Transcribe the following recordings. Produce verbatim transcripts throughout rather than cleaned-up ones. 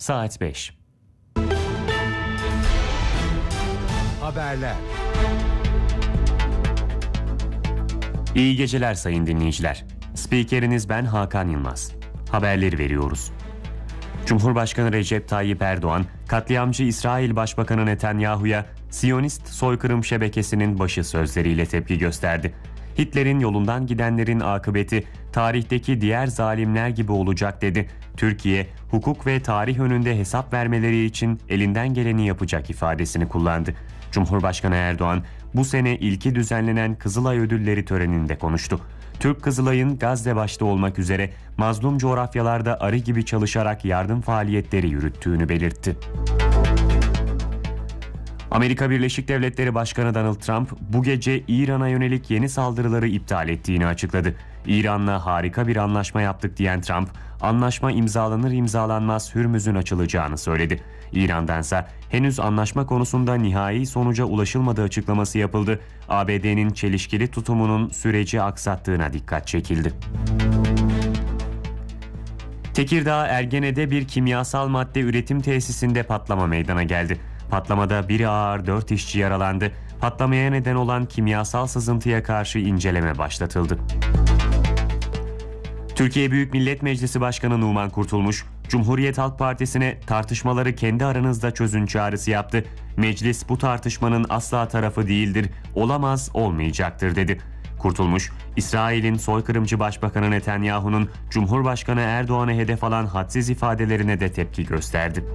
saat beş. Haberler. İyi geceler sayın dinleyiciler. Spikeriniz ben Hakan Yılmaz. Haberleri veriyoruz. Cumhurbaşkanı Recep Tayyip Erdoğan, katliamcı İsrail Başbakanı Netanyahu'ya Siyonist soykırım şebekesinin başı sözleriyle tepki gösterdi. Hitler'in yolundan gidenlerin akıbeti tarihteki diğer zalimler gibi olacak dedi. Türkiye, hukuk ve tarih önünde hesap vermeleri için elinden geleni yapacak ifadesini kullandı. Cumhurbaşkanı Erdoğan, bu sene ilki düzenlenen Kızılay Ödülleri töreninde konuştu. Türk Kızılay'ın Gazze başta olmak üzere mazlum coğrafyalarda arı gibi çalışarak yardım faaliyetleri yürüttüğünü belirtti. Amerika Birleşik Devletleri Başkanı Donald Trump bu gece İran'a yönelik yeni saldırıları iptal ettiğini açıkladı. İran'la harika bir anlaşma yaptık diyen Trump, anlaşma imzalanır imzalanmaz Hürmüz'ün açılacağını söyledi. İran'dansa henüz anlaşma konusunda nihai sonuca ulaşılmadığı açıklaması yapıldı. A B D'nin çelişkili tutumunun süreci aksattığına dikkat çekildi. Tekirdağ Ergene'de bir kimyasal madde üretim tesisinde patlama meydana geldi. Patlamada biri ağır dört işçi yaralandı. Patlamaya neden olan kimyasal sızıntıya karşı inceleme başlatıldı. Türkiye Büyük Millet Meclisi Başkanı Numan Kurtulmuş, Cumhuriyet Halk Partisi'ne tartışmaları kendi aranızda çözün çağrısı yaptı. Meclis bu tartışmanın asla tarafı değildir, olamaz, olmayacaktır dedi. Kurtulmuş, İsrail'in soykırımcı Başbakanı Netanyahu'nun Cumhurbaşkanı Erdoğan'ı hedef alan hadsiz ifadelerine de tepki gösterdi.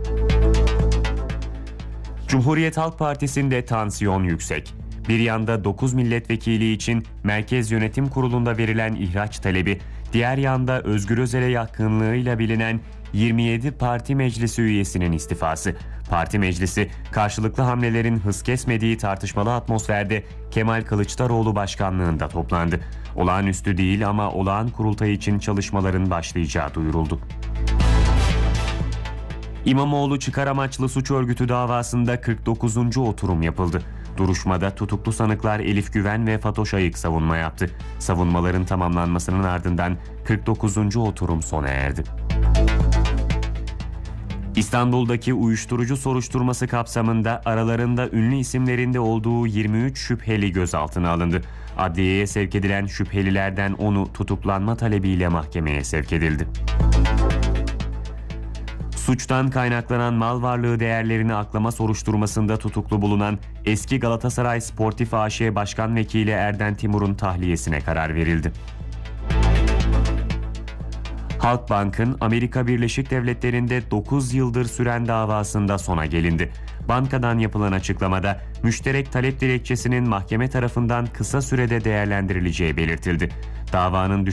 Cumhuriyet Halk Partisi'nde tansiyon yüksek. Bir yanda dokuz milletvekili için Merkez Yönetim Kurulu'nda verilen ihraç talebi, diğer yanda Özgür Özel'e yakınlığıyla bilinen yirmi yedi parti meclisi üyesinin istifası. Parti meclisi karşılıklı hamlelerin hız kesmediği tartışmalı atmosferde Kemal Kılıçdaroğlu başkanlığında toplandı. Olağanüstü değil ama olağan kurultay için çalışmaların başlayacağı duyuruldu. İmamoğlu çıkar amaçlı suç örgütü davasında kırk dokuzuncu oturum yapıldı. Duruşmada tutuklu sanıklar Elif Güven ve Fatoş Ayık savunma yaptı. Savunmaların tamamlanmasının ardından kırk dokuzuncu oturum sona erdi. İstanbul'daki uyuşturucu soruşturması kapsamında aralarında ünlü isimlerinde olduğu yirmi üç şüpheli gözaltına alındı. Adliyeye sevk edilen şüphelilerden onu tutuklanma talebiyle mahkemeye sevk edildi. Suçtan kaynaklanan mal varlığı değerlerini aklama soruşturmasında tutuklu bulunan eski Galatasaray Sportif A Ş Başkan Vekili Erden Timur'un tahliyesine karar verildi. Halkbank'ın Amerika Birleşik Devletleri'nde dokuz yıldır süren davasında sona gelindi. Bankadan yapılan açıklamada müşterek talep dilekçesinin mahkeme tarafından kısa sürede değerlendirileceği belirtildi. Davanın